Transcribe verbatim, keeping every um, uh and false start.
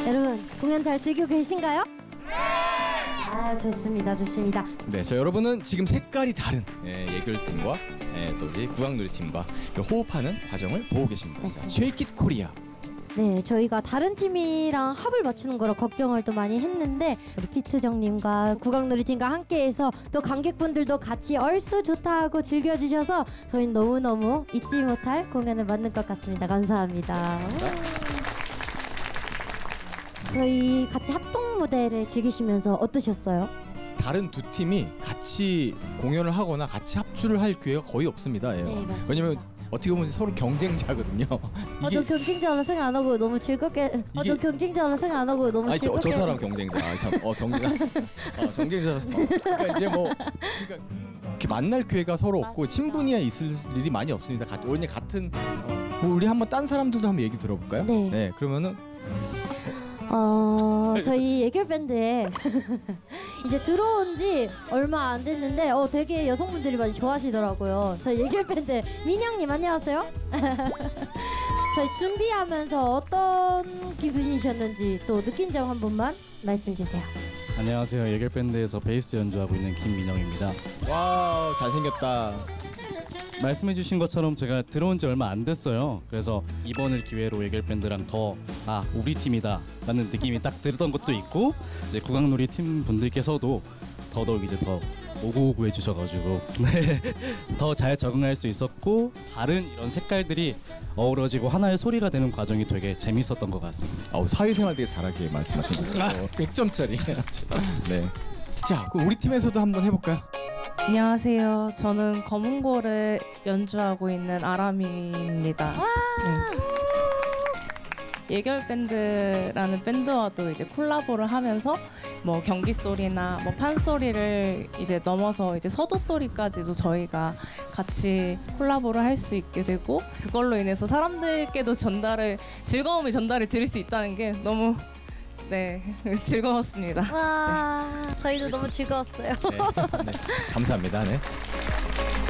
여러분 공연 잘 즐기고 계신가요? 네! 아 좋습니다 좋습니다. 네, 저 여러분은 지금 색깔이 다른 예, 예결팀과 예, 또 우리 국악놀이팀과 호흡하는 과정을 보고 계십니다. 맞습니다. 쉐이킷 코리아. 네, 저희가 다른 팀이랑 합을 맞추는 거라 걱정을 또 많이 했는데 우리 피트정님과 국악놀이팀과 함께해서 또 관객분들도 같이 얼쑤 좋다 하고 즐겨주셔서 저희는 너무너무 잊지 못할 공연을 만든 것 같습니다. 감사합니다. 저희 같이 합동 무대를 즐기시면서 어떠셨어요? 다른 두 팀이 같이 공연을 하거나 같이 합주를 할 기회가 거의 없습니다. 예. 네, 맞습니다. 왜냐면 어떻게 보면 서로 경쟁자거든요. 어, 저 경쟁자로 생각 안 하고 너무 즐겁게. 어, 저 경쟁자로 생각 안 하고 너무 아니, 저, 즐겁게. 저 사람 경쟁자. 아, 참, 어 경쟁자. 어, 경쟁자. 어, 그러니까 이제 뭐 그러니까 이렇게 만날 기회가 서로 없고 맞습니다. 친분이야 있을 일이 많이 없습니다. 가, 원래 같은. 어, 뭐 우리 한번 딴 사람들도 한번 얘기 들어볼까요? 네. 네. 그러면은 어 저희 예결 밴드에 이제 들어온 지 얼마 안 됐는데 어 되게 여성분들이 많이 좋아하시더라고요. 저희 예결 밴드 민영님 안녕하세요. 저희 준비하면서 어떤 기분이셨는지 또 느낀 점 한 번만 말씀 주세요. 안녕하세요. 예결 밴드에서 베이스 연주하고 있는 김민영입니다. 와우 잘생겼다. 말씀해주신 것처럼 제가 들어온 지 얼마 안 됐어요. 그래서 이번을 기회로 예결 밴드랑 더 아 우리 팀이다라는 느낌이 딱 들었던 것도 있고 이제 국악놀이 팀 분들께서도 더더욱 이제 더 오구오구 해주셔가지고 네, 더 잘 적응할 수 있었고 다른 이런 색깔들이 어우러지고 하나의 소리가 되는 과정이 되게 재밌었던 것 같습니다. 아우 사회생활 되게 잘하게 말씀하신 거예요. 백 점짜리. 네. 자, 그럼 우리 팀에서도 한번 해볼까요? 안녕하세요. 저는 검은고를 연주하고 있는 아람이입니다. 네. 예결 밴드라는 밴드와도 이제 콜라보를 하면서 뭐 경기 소리나 뭐 판 소리를 이제 넘어서 이제 서도 소리까지도 저희가 같이 콜라보를 할 수 있게 되고 그걸로 인해서 사람들께도 전달을 즐거움을 전달을 드릴 수 있다는 게 너무 네 즐거웠습니다. 와 저희도 너무 즐거웠어요. 네, 네. 감사합니다. 네.